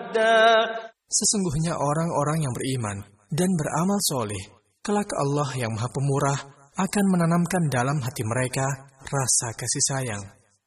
مَدًّا. Sesungguhnya orang-orang yang beriman dan beramal soleh, kelak Allah yang Maha Pemurah akan menanamkan dalam hati mereka rasa kasih sayang.